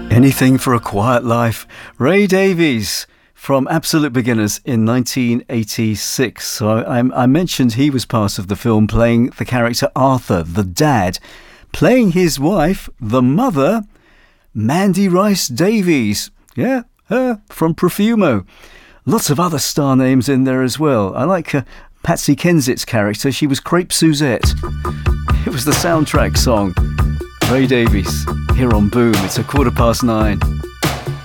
Anything for a Quiet Life. Ray Davies from Absolute Beginners in 1986. So I mentioned he was part of the film playing the character Arthur, the dad, playing his wife, the mother, Mandy Rice Davies. Yeah, her from Profumo. Lots of other star names in there as well. I like Patsy Kensit's character. She was Crepe Suzette. It was the soundtrack song. Ray Davies here on Boom. It's 9:15.